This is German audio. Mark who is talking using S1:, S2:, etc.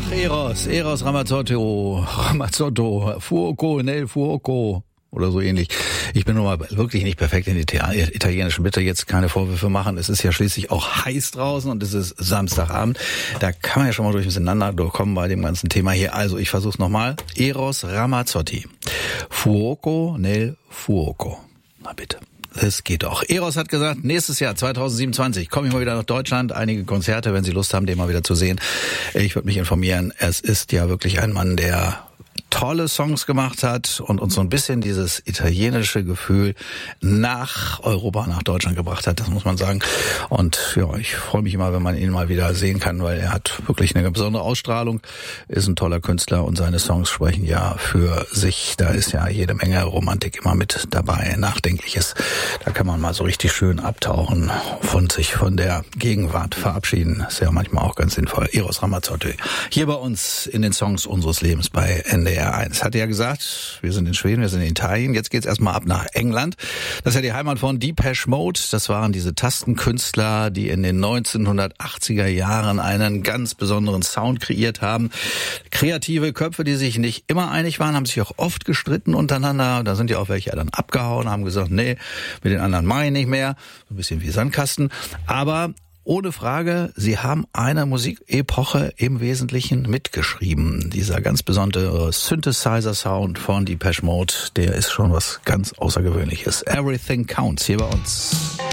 S1: Eros Ramazzotti, Fuoco, Nel Fuoco oder so ähnlich. Ich bin nun mal wirklich nicht perfekt in Italienischen. Bitte jetzt keine Vorwürfe machen. Es ist ja schließlich auch heiß draußen und es ist Samstagabend. Da kann man ja schon mal durcheinander durchkommen bei dem ganzen Thema hier. Also ich versuch's nochmal. Eros Ramazzotti, Fuoco, Nel Fuoco. Na bitte. Es geht doch. Eros hat gesagt, nächstes Jahr, 2027, komme ich mal wieder nach Deutschland. Einige Konzerte, wenn Sie Lust haben, den mal wieder zu sehen. Ich würde mich informieren. Es ist ja wirklich ein Mann, der tolle Songs gemacht hat und uns so ein bisschen dieses italienische Gefühl nach Europa, nach Deutschland gebracht hat, das muss man sagen. Und ja, ich freue mich immer, wenn man ihn mal wieder sehen kann, weil er hat wirklich eine besondere Ausstrahlung, ist ein toller Künstler und seine Songs sprechen ja für sich. Da ist ja jede Menge Romantik immer mit dabei, Nachdenkliches. Da kann man mal so richtig schön abtauchen und sich von der Gegenwart verabschieden. Ist ja manchmal auch ganz sinnvoll. Eros Ramazzotti hier bei uns in den Songs unseres Lebens bei NDR 1. Hatte ja gesagt, wir sind in Schweden, wir sind in Italien. Jetzt geht's erstmal ab nach England. Das ist ja die Heimat von Depeche Mode. Das waren diese Tastenkünstler, die in den 1980er Jahren einen ganz besonderen Sound kreiert haben. Kreative Köpfe, die sich nicht immer einig waren, haben sich auch oft gestritten untereinander. Da sind ja auch welche dann abgehauen, haben gesagt, nee, mit den anderen mache ich nicht mehr. So ein bisschen wie Sandkasten. Aber ohne Frage, sie haben eine Musikepoche im Wesentlichen mitgeschrieben. Dieser ganz besondere Synthesizer-Sound von Depeche Mode, der ist schon was ganz Außergewöhnliches. Everything Counts hier bei uns.